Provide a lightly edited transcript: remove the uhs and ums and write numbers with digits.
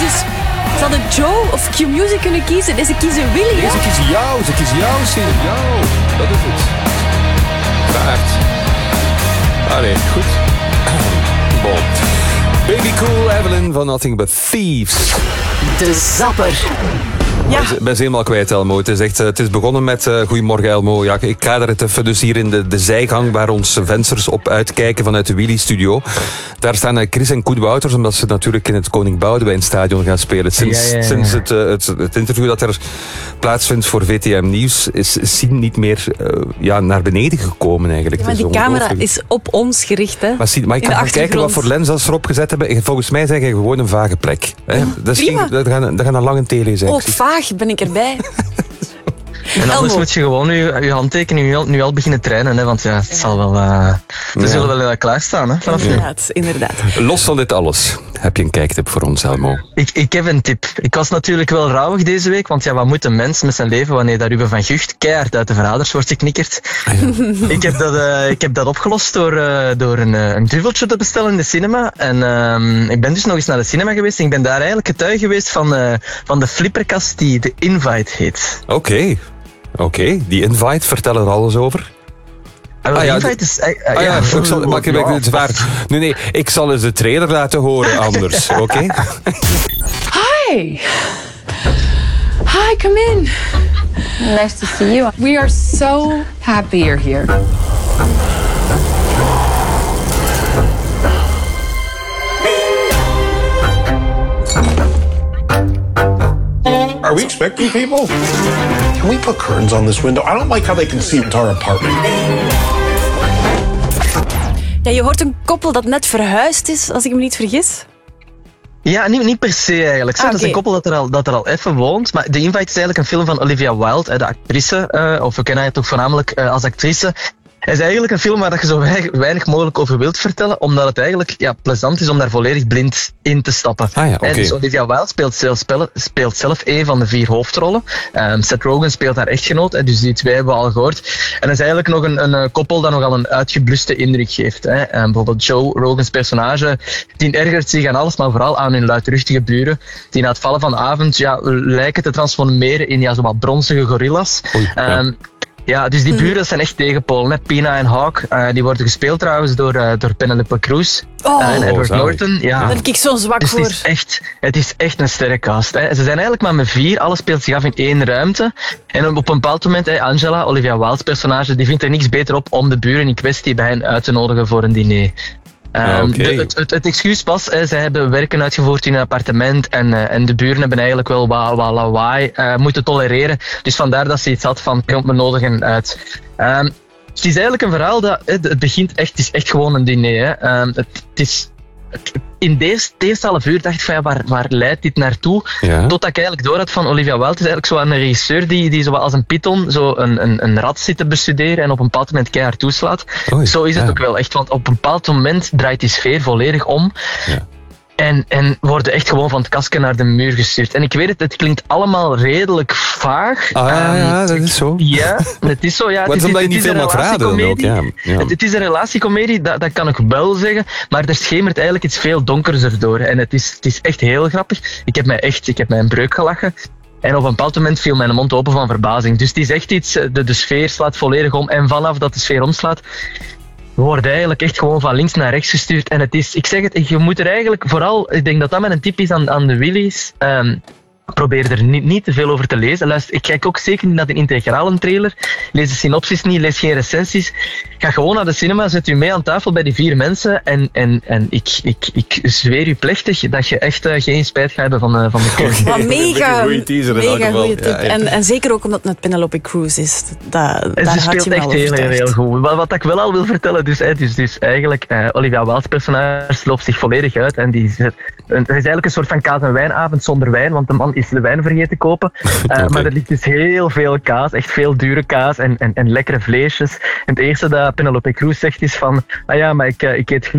Dus ze hadden Joe of Q-Music kunnen kiezen. Ze kiezen Willy. Nee, ze kiezen jou, Sim. Jou. Dat is het. Vaart. Allee, goed. Bon. Baby Cool, Evelyn van Nothing But Thieves. De zapper. Ja. Ik ben ze helemaal kwijt, Elmo. Het is begonnen met Goedemorgen, Elmo. Ja, ik kader het even dus hier in de zijgang waar onze vensters op uitkijken vanuit de Willy-studio. Daar staan Chris en Koen Wouters, omdat ze natuurlijk in het Koning Boudewijn-stadion gaan spelen. Sinds het interview dat er plaatsvindt voor VTM Nieuws is Sien niet meer naar beneden gekomen eigenlijk. Ja, maar die camera is op ons gericht, hè? Maar ik kan gaan kijken wat voor lens ze erop gezet hebben. Volgens mij zijn je gewoon een vage plek. Hè? Dat gaat een lange tele zijn. Ook vaag ben ik erbij. En anders moet je gewoon je handtekening nu al beginnen trainen, hè, want het zal wel... We zullen wel klaarstaan, hè, vanaf nu. Inderdaad. Los van dit alles, heb je een kijktip voor ons, Elmo? Ik heb een tip. Ik was natuurlijk wel rouwig deze week, want wat moet een mens met zijn leven wanneer daar Ruben van Gucht keihard uit de verraders wordt geknikkerd? Ik heb dat opgelost door een duveltje te bestellen in de cinema. En ik ben dus nog eens naar de cinema geweest en ik ben daar eigenlijk getuige geweest van de flipperkast die The Invite heet. Oké, die Invite, vertel er alles over. Invite is... Nee, ik zal eens de trailer laten horen anders, oké? Hi, come in. Nice to see you. We are so happy you're here. Are we expecting people? Can we put curtains on this window? I don't like how they can see into our apartment. Ja, je hoort een koppel dat net verhuisd is, als ik me niet vergis. Ja, niet per se eigenlijk. Dat is een koppel dat er al even woont. Maar The Invite is eigenlijk een film van Olivia Wilde, de actrice. Of we kennen haar toch voornamelijk als actrice. Het is eigenlijk een film waar je zo weinig mogelijk over wilt vertellen, omdat het eigenlijk plezant is om daar volledig blind in te stappen. Dus Olivia Wilde speelt zelf een van de 4 hoofdrollen. Seth Rogen speelt haar echtgenoot, dus die 2 hebben we al gehoord. En dat is eigenlijk nog een koppel dat nogal een uitgebluste indruk geeft. Bijvoorbeeld Joe, Rogens personage, die ergert zich aan alles, maar vooral aan hun luidruchtige buren, die na het vallen van de avond lijken te transformeren in zo wat bronzige gorillas. Ja, dus die buren zijn echt tegenpolen. Hè. Pina en Hawk, die worden gespeeld trouwens door Penelope Cruz en Edward Norton. Ja. Daar heb ik zo zwak dus voor. Het is echt een sterrencast. Hè. Ze zijn eigenlijk maar met 4, alles speelt zich af in 1 ruimte. En op een bepaald moment, Angela, Olivia Wilde's personage, die vindt er niks beter op om de buren in kwestie bij hen uit te nodigen voor een diner. Het excuus was, zij hebben werken uitgevoerd in een appartement en de buren hebben eigenlijk wel wat lawaai moeten tolereren. Dus vandaar dat ze iets had van, komt me nodigen uit. Het is eigenlijk een verhaal dat, het begint echt, het is echt gewoon een diner. Hè. Het is... In het eerste half uur dacht ik van waar leidt dit naartoe? Ja. Totdat ik eigenlijk door had van Olivia Wilde is eigenlijk zo een regisseur die zo als een python zo een rat zit te bestuderen en op een bepaald moment keihard toeslaat. Zo is het ook wel echt, want op een bepaald moment draait die sfeer volledig om. Ja. En worden echt gewoon van het kastje naar de muur gestuurd. En ik weet het klinkt allemaal redelijk vaag. Dat is zo. Ja, het is zo. Ja, het is omdat je niet veel mag verraden ook. Ja. Het is een relatiecomedie, dat kan ik wel zeggen. Maar er schemert eigenlijk iets veel donkers erdoor. En het is echt heel grappig. Ik heb mij een breuk gelachen. En op een bepaald moment viel mijn mond open van verbazing. Dus het is echt iets, de sfeer slaat volledig om. En vanaf dat de sfeer omslaat, wordt eigenlijk echt gewoon van links naar rechts gestuurd. En het is, ik zeg het, je moet er eigenlijk vooral, ik denk dat dat mijn tip is aan de Willys. Probeer er niet te veel over te lezen. Luister, ik kijk ook zeker niet naar de integrale trailer. Lees de synopsis niet, lees geen recensies. Ga gewoon naar de cinema, zet u mee aan tafel bij die 4 mensen. En ik zweer u plechtig dat je echt geen spijt gaat hebben van de keuze. Maar mega goede tip. Ja. En zeker ook omdat het met Penelope Cruz is. Ze speelt echt heel goed. Wat ik wel al wil vertellen, dus eigenlijk Olivia Wilde's personage loopt zich volledig uit. En er is eigenlijk een soort van kaas- en wijnavond zonder wijn, want de man is de wijn vergeten te kopen. Maar er ligt dus heel veel kaas, echt veel dure kaas en lekkere vleesjes. En het eerste dat Penelope Cruz zegt is van, maar ik eet